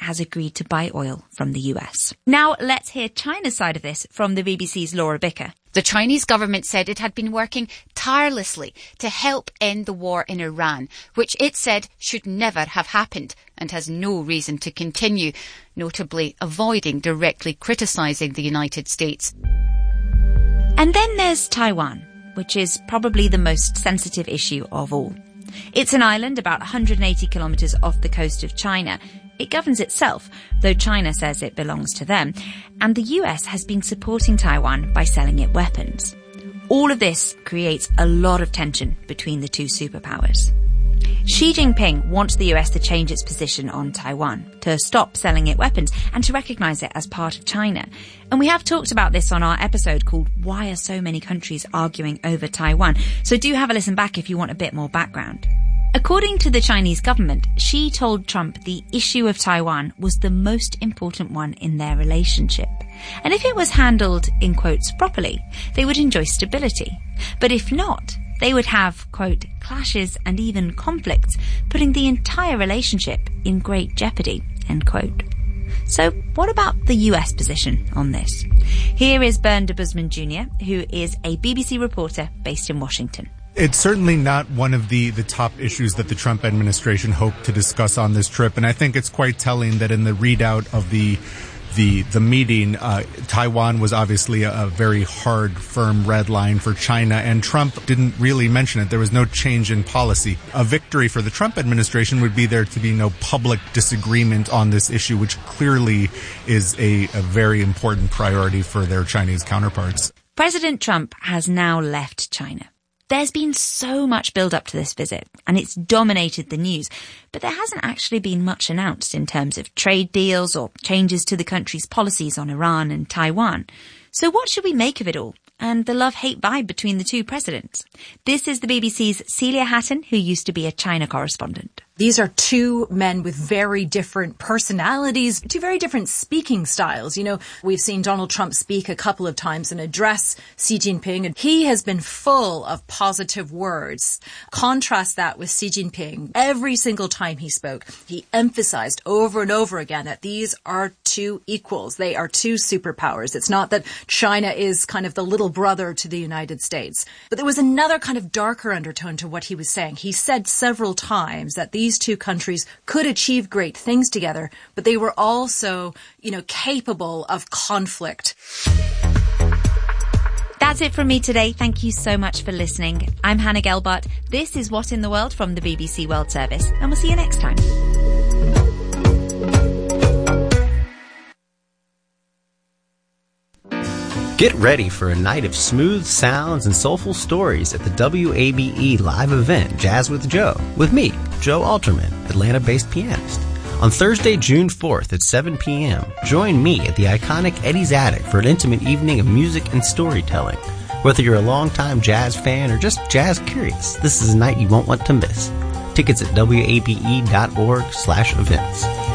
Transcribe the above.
has agreed to buy oil from the US. Now let's hear China's side of this from the BBC's Laura Bicker. The Chinese government said it had been working tirelessly to help end the war in Iran, which it said should never have happened and has no reason to continue, notably avoiding directly criticising the United States. And then there's Taiwan, which is probably the most sensitive issue of all. It's an island about 180 kilometres off the coast of China. It governs itself, though China says it belongs to them, and the US has been supporting Taiwan by selling it weapons. All of this creates a lot of tension between the two superpowers. Xi Jinping wants the US to change its position on Taiwan, to stop selling it weapons and to recognise it as part of China. And we have talked about this on our episode called Why Are So Many Countries Arguing Over Taiwan? So do have a listen back if you want a bit more background. According to the Chinese government, Xi told Trump the issue of Taiwan was the most important one in their relationship. And if it was handled, in quotes, properly, they would enjoy stability. But if not, they would have, quote, clashes and even conflicts, putting the entire relationship in great jeopardy, end quote. So what about the US position on this? Here is Bern de Busman Jr., who is a BBC reporter based in Washington. It's certainly not one of the top issues that the Trump administration hoped to discuss on this trip. And I think it's quite telling that in the readout of the meeting, Taiwan was obviously a very hard, firm red line for China, and Trump didn't really mention it. There was no change in policy. A victory for the Trump administration would be there to be no public disagreement on this issue, which clearly is a very important priority for their Chinese counterparts. President Trump has now left China. There's been so much build-up to this visit, and it's dominated the news, but there hasn't actually been much announced in terms of trade deals or changes to the country's policies on Iran and Taiwan. So what should we make of it all, and the love-hate vibe between the two presidents? This is the BBC's Celia Hatton, who used to be a China correspondent. These are two men with very different personalities, two very different speaking styles. You know, we've seen Donald Trump speak a couple of times and address Xi Jinping, and he has been full of positive words. Contrast that with Xi Jinping. Every single time he spoke, he emphasized over and over again that these are two equals. They are two superpowers. It's not that China is kind of the little brother to the United States. But there was another kind of darker undertone to what he was saying. He said several times that these two countries could achieve great things together, but they were also, capable of conflict. That's it from me today. Thank you so much for listening. I'm Hannah Gelbart. This is What in the World from the BBC World Service, and we'll see you next time. Get ready for a night of smooth sounds and soulful stories at the WABE live event Jazz with Joe, with me, Joe Alterman, Atlanta-based pianist. On Thursday, June 4th at 7 p.m., join me at the iconic Eddie's Attic for an intimate evening of music and storytelling. Whether you're a longtime jazz fan or just jazz curious, this is a night you won't want to miss. Tickets at wabe.org/events.